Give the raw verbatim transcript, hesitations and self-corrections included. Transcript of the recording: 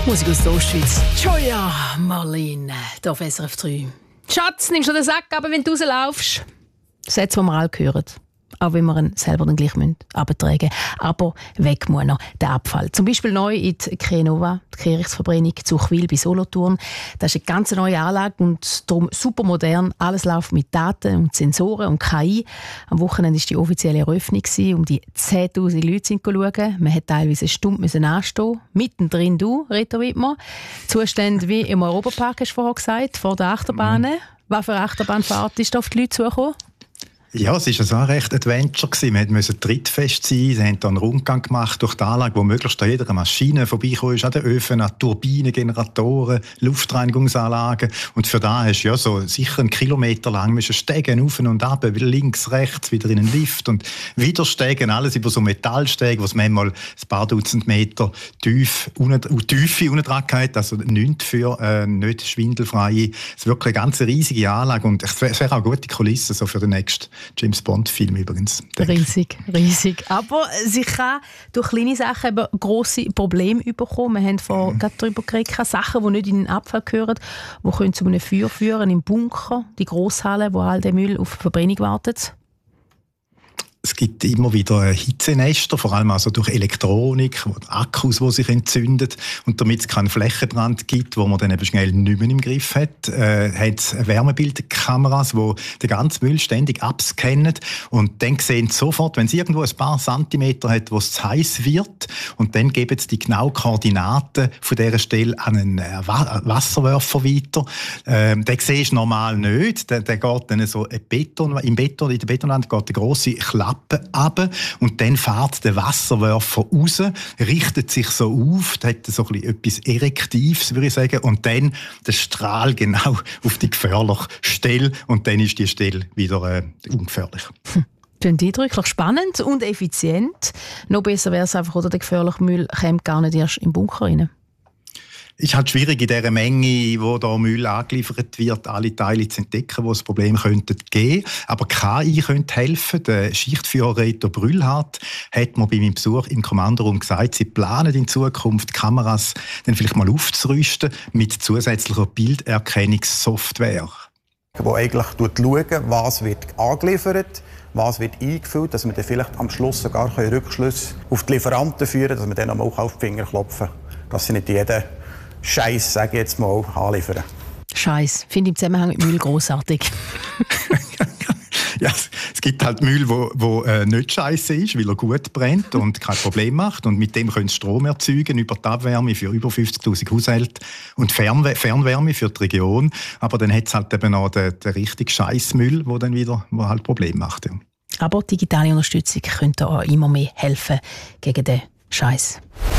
Musik aus der Ostschweiz. Joya Marlin, hier auf S R F drei. Schatz, nimmst du den Sack ab, wenn du rauslaufst? Sätze, die wir alle hören. Auch wenn wir ihn selber dann gleich abtragen müssen. Aber weg muss noch der Abfall. Zum Beispiel neu in die Krenova, die Kehrichtverbrennung Zuchwil bei Solothurn. Das ist eine ganz neue Anlage und darum super modern. Alles läuft mit Daten und Sensoren und K I. Am Wochenende war die offizielle Eröffnung, um die zehntausend Leute zu schauen. Man hat teilweise eine Stunde anstehen. Mittendrin du, Reto Wittmer. Zustände wie im Europapark, hast du vorher gesagt, vor der Achterbahnen. Was für eine Achterbahnfahrt ist da auf die Leute zugekommen? Ja, es war so ein recht Adventure. Wir mussten trittfest sein. Sie haben dann einen Rundgang gemacht durch die Anlage, wo möglichst an jeder Maschine vorbeikommen ist, an den Öfen, an Turbinen, Generatoren, Luftreinigungsanlagen. Und für das hast du ja so sicher einen Kilometer lang müssen Stegen auf und ab, links, rechts, wieder in einen Lift und wieder Stegen, alles über so Metallstegen, was manchmal ein paar Dutzend Meter tief, unten, Tiefe unten dran hat, also nichts für äh, nicht schwindelfreie. Es ist wirklich eine ganz riesige Anlage und es wäre auch eine gute Kulisse so für den nächsten James Bond-Film übrigens. Riesig, riesig. Aber sie kann durch kleine Sachen eben grosse Probleme bekommen. Wir haben vorhin mhm. gerade darüber geredet, Sachen, die nicht in den Abfall gehören, die können zu einem Feuer führen, im Bunker, die Grosshalle, wo all der Müll auf Verbrennung wartet. Es gibt immer wieder Hitzenester, vor allem also durch Elektronik, Akkus, die sich entzünden. Und damit es keinen Flächenbrand gibt, wo man dann eben schnell nicht mehr im Griff hat, äh, hat es Wärmebildkameras, die den ganzen Müll ständig abscannen. Und dann sehen sie sofort, wenn es irgendwo ein paar Zentimeter hat, wo es zu heiß wird, und dann geben sie die genauen Koordinaten von dieser Stelle an einen Wasserwerfer weiter. Ähm, den siehst du normal nicht. Der, der geht dann so ein Beton, im Beton, in der Betonwand geht eine grosse Klappe ab und dann fährt der Wasserwerfer raus, richtet sich so auf, hat so ein bisschen etwas Erektives, würde ich sagen, und dann der Strahl genau auf die gefährliche Stelle und dann ist die Stelle wieder äh, ungefährlich. Hm. Klingt eindrücklich spannend und effizient. Noch besser wäre es einfach, oder der gefährliche Müll kommt gar nicht erst im Bunker rein. Es ist halt schwierig, in dieser Menge, wo da Müll angeliefert wird, alle Teile zu entdecken, wo es Probleme könnte geben. Aber K I könnte helfen. Der Schichtführer Reto Brühlhardt hat mir bei meinem Besuch im Kommandoraum gesagt, sie planen in Zukunft Kameras dann vielleicht mal aufzurüsten mit zusätzlicher Bilderkennungssoftware. Wo eigentlich schaut, was wird angeliefert, was wird eingefüllt, dass wir dann vielleicht am Schluss sogar Rückschlüsse auf die Lieferanten führen können, dass wir dann auch auf die Finger klopfen, dass sie nicht jeden Scheiß, sage ich jetzt mal, anliefern. Scheiß, finde ich im Zusammenhang mit Müll grossartig. Ja, es gibt halt Müll, wo, wo äh, nicht scheiße ist, weil er gut brennt und kein Problem macht. Und mit dem können sie Strom erzeugen über die Abwärme für über fünfzigtausend Haushalte und Fernw- Fernwärme für die Region. Aber dann hat es halt eben auch den, den richtigen Scheissmüll, der dann wieder wo halt Probleme macht. Ja. Aber digitale Unterstützung könnte auch immer mehr helfen gegen den Scheiß.